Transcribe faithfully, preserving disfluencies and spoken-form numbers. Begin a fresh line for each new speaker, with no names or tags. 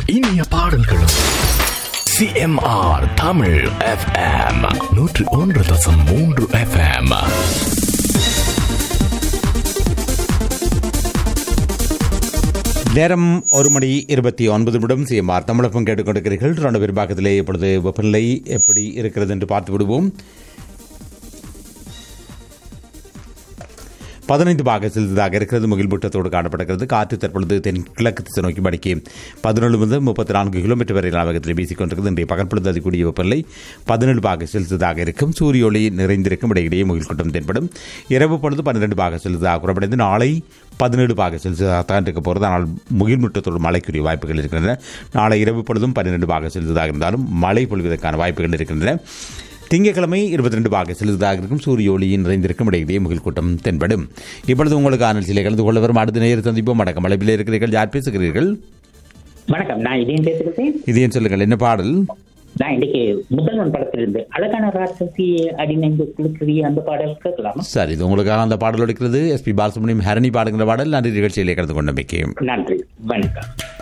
இனிய பாடல்களும். CMR Tamil FM நூற்று ஒன்று தசம் மூன்று எஃப்எம்.
நேரம் ஒரு மணி இருபத்தி ஒன்பது நிமிடம். சிஎம்ஆர் தமிழகம் கேட்டுக்கொண்டிருக்கிறீர்கள். ரெண்டு பேர் பாக்கத்திலே இப்பொழுது வெப்பநிலை எப்படி இருக்கிறது என்று பார்த்து விடுவோம். பதினைந்து பாக செலுத்ததாக இருக்கிறது. முகில்மூட்டத்தோடு காணப்படுகிறது. காற்று தற்பொழுது தென்கிழக்கு திசை நோக்கி மணிக்கு பதினேழு முதல் முப்பத்தி நான்கு கிலோமீட்டர் வரையிலான வேகத்தில் வீசிக்கொண்டிருக்கிறது. இன்றைய பகற்பொழுது அதிகூடிய வெப்பநிலை பதினேழு பாக செலுத்ததாக இருக்கும். சூரிய ஒளி நிறைந்திருக்கும். இடையிடையே முகில் கூட்டம் தென்படும். இரவு பொழுது பன்னிரண்டு பாக செலுத்ததாக குறைபடைந்து நாளை பதினேழு பாக செலுத்ததாக தான் இருக்க போகிறது. ஆனால் முகில்மூட்டத்தோடு மழைக்குரிய வாய்ப்புகள் இருக்கின்றன. நாளை இரவு பொழுதும் பன்னிரண்டு பாக செலுத்ததாக இருந்தாலும் மழை பொழிவதற்கான வாய்ப்புகள் இருக்கின்றன. திங்கட்கிழமை இருபத்தி ரெண்டு பாக செலுத்ததாக இருக்கும். சூரிய ஒளியின் நிறைந்திருக்கும். இடையிலேயே முகில் கூட்டம் தென்படும். இப்பொழுது உங்களுக்கு ஆனல்சிலை கலந்து கொள்ள வரும் அடுத்த நேரம் சந்திப்போம். வணக்கம். மலைப்பில் இருக்கிறீர்கள். யார் பேசுகிறீர்கள்?
வணக்கம், நான் இதயம் பேசுகிறேன்.
இதயம் சொல்லுங்கள், என்ன பாடல்?
நான் இன்னைக்கு முதல்வன் படத்திலிருந்து அழகான ராட்சசி அடிநைந்து குளிக்கிறிய அந்த பாடல் கேட்கலாமா?
சரி, இது உங்களுக்காக அந்த பாடல் ஒலிக்கிறது. எஸ் பி பாலசுப்ரமணியம் ஹரணி பாடுகிற பாடல். நன்றி நிகழ்ச்சியிலே கலந்து கொண்டமைக்கு.
நன்றி, வணக்கம்.